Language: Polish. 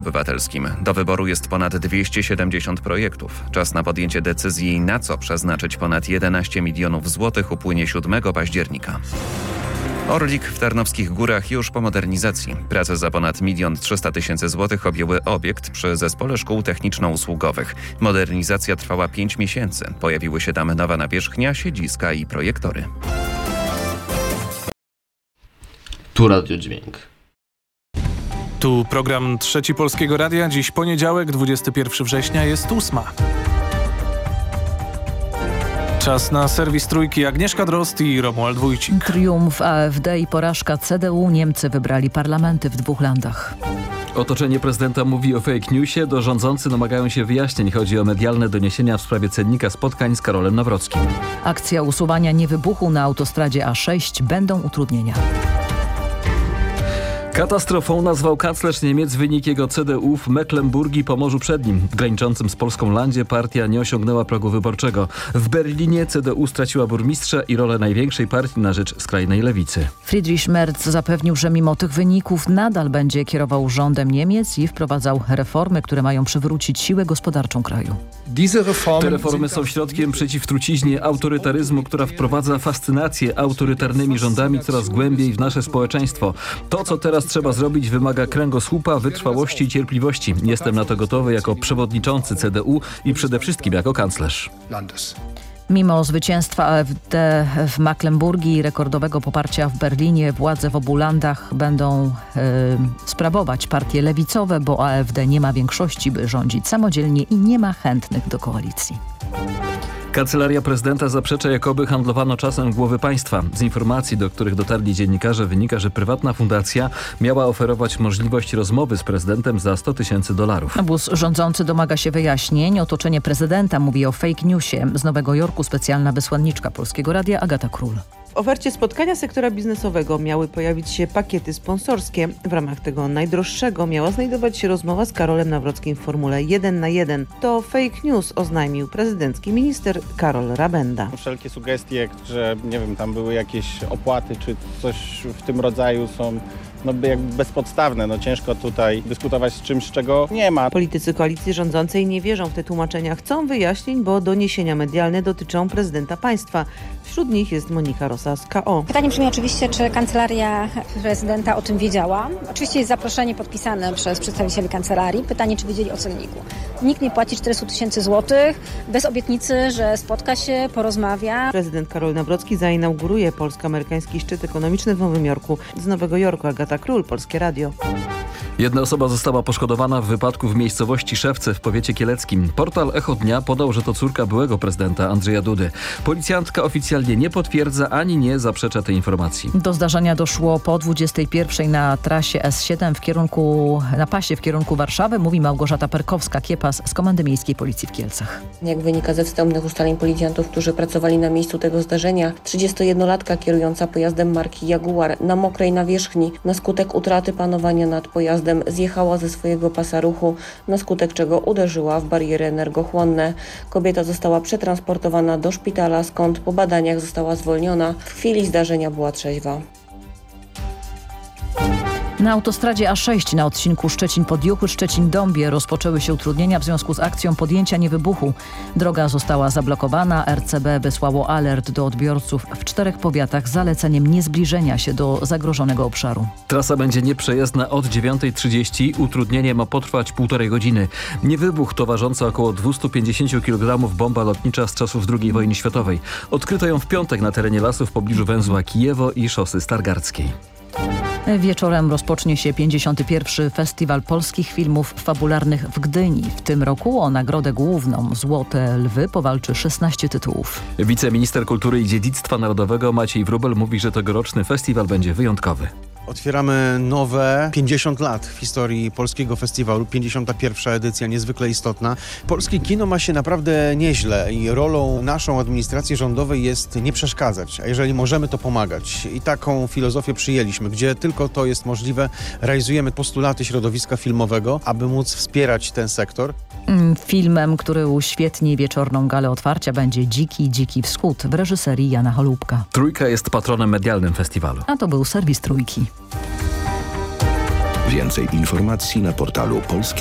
Obywatelskim. Do wyboru jest ponad 270 projektów. Czas na podjęcie decyzji, na co przeznaczyć ponad 11 milionów złotych, upłynie 7 października. Orlik w Tarnowskich Górach już po modernizacji. Prace za ponad 1 300 000 złotych objęły obiekt przy Zespole Szkół Techniczno-Usługowych. Modernizacja trwała 5 miesięcy. Pojawiły się tam nowa nawierzchnia, siedziska i projektory. Tu Radiodźwięk. Tu program Trzeci Polskiego Radia. Dziś poniedziałek, 21 września, jest 8. Czas na serwis Trójki. Agnieszka Drozd i Romuald Wójcik. Triumf AfD i porażka CDU. Niemcy wybrali parlamenty w 2 landach. Otoczenie prezydenta mówi o fake newsie. Rządzący domagają się wyjaśnień. Chodzi o medialne doniesienia w sprawie cennika spotkań z Karolem Nawrockim. Akcja usuwania niewybuchu na autostradzie A6. Będą utrudnienia. Katastrofą nazwał kanclerz Niemiec wynik jego CDU w Mecklenburgii i Pomorzu Przednim. W graniczącym z Polską landzie partia nie osiągnęła progu wyborczego. W Berlinie CDU straciła burmistrza i rolę największej partii na rzecz skrajnej lewicy. Friedrich Merz zapewnił, że mimo tych wyników nadal będzie kierował rządem Niemiec i wprowadzał reformy, które mają przywrócić siłę gospodarczą kraju. Te reformy są środkiem przeciw truciźnie autorytaryzmu, która wprowadza fascynację autorytarnymi rządami coraz głębiej w nasze społeczeństwo. To, co teraz trzeba zrobić, wymaga kręgosłupa, wytrwałości i cierpliwości. Jestem na to gotowy jako przewodniczący CDU i przede wszystkim jako kanclerz. Mimo zwycięstwa AfD w Mecklenburgii i rekordowego poparcia w Berlinie, władze w obu landach będą sprawować partie lewicowe, bo AfD nie ma większości, by rządzić samodzielnie i nie ma chętnych do koalicji. Kancelaria prezydenta zaprzecza, jakoby handlowano czasem głowy państwa. Z informacji, do których dotarli dziennikarze, wynika, że prywatna fundacja miała oferować możliwość rozmowy z prezydentem za $100 000. Obóz rządzący domaga się wyjaśnień. Otoczenie prezydenta mówi o fake newsie. Z Nowego Jorku specjalna wysłanniczka Polskiego Radia Agata Król. W ofercie spotkania sektora biznesowego miały pojawić się pakiety sponsorskie. W ramach tego najdroższego miała znajdować się rozmowa z Karolem Nawrockim w formule 1 na 1. To fake news, oznajmił prezydencki minister Karol Rabenda. Wszelkie sugestie, że tam były jakieś opłaty czy coś w tym rodzaju są jakby bezpodstawne. Ciężko tutaj dyskutować z czymś, czego nie ma. Politycy koalicji rządzącej nie wierzą w te tłumaczenia. Chcą wyjaśnień, bo doniesienia medialne dotyczą prezydenta państwa. Wśród nich jest Monika Rosa z KO. Pytanie brzmi oczywiście, czy kancelaria prezydenta o tym wiedziała. Oczywiście jest zaproszenie podpisane przez przedstawicieli kancelarii. Pytanie, czy wiedzieli o cenniku. Nikt nie płaci 400 000 złotych bez obietnicy, że spotka się, porozmawia. Prezydent Karol Nawrocki zainauguruje polsko-amerykański szczyt ekonomiczny w Nowym Jorku. Z Nowego Jorku Agata Król, Polskie Radio. Jedna osoba została poszkodowana w wypadku w miejscowości Szewce w powiecie kieleckim. Portal Echo Dnia podał, że to córka byłego prezydenta Andrzeja Dudy. Policjantka oficjalnie nie potwierdza ani nie zaprzecza tej informacji. Do zdarzenia doszło po 21 na trasie S7 na pasie w kierunku Warszawy, mówi Małgorzata Perkowska-Kiepas z Komendy Miejskiej Policji w Kielcach. Jak wynika ze wstępnych ustaleń policjantów, którzy pracowali na miejscu tego zdarzenia, 31-latka kierująca pojazdem marki Jaguar na mokrej nawierzchni na skutek utraty panowania nad pojazdem zjechała ze swojego pasa ruchu, na skutek czego uderzyła w bariery energochłonne. Kobieta została przetransportowana do szpitala, skąd po badaniach została zwolniona. W chwili zdarzenia była trzeźwa. Na autostradzie A6 na odcinku Szczecin-Podjuchy, Szczecin-Dąbie rozpoczęły się utrudnienia w związku z akcją podjęcia niewybuchu. Droga została zablokowana. RCB wysłało alert do odbiorców w 4 powiatach z zaleceniem niezbliżenia się do zagrożonego obszaru. Trasa będzie nieprzejezdna od 9:30. Utrudnienie ma potrwać 1,5 godziny. Niewybuch to ważąca około 250 kg bomba lotnicza z czasów II wojny światowej. Odkryto ją w piątek na terenie lasu w pobliżu węzła Kijewo i szosy Stargardzkiej. Wieczorem rozpocznie się 51. Festiwal Polskich Filmów Fabularnych w Gdyni. W tym roku o nagrodę główną Złote Lwy powalczy 16 tytułów. Wiceminister Kultury i Dziedzictwa Narodowego Maciej Wróbel mówi, że tegoroczny festiwal będzie wyjątkowy. Otwieramy nowe 50 lat w historii polskiego festiwalu, 51. edycja, niezwykle istotna. Polskie kino ma się naprawdę nieźle i rolą naszą administracji rządowej jest nie przeszkadzać, a jeżeli możemy, to pomagać. I taką filozofię przyjęliśmy, gdzie tylko to jest możliwe, realizujemy postulaty środowiska filmowego, aby móc wspierać ten sektor. Filmem, który uświetni wieczorną galę otwarcia, będzie Dziki Wschód w reżyserii Jana Holubka. Trójka jest patronem medialnym festiwalu. A to był serwis Trójki. Więcej informacji na portalu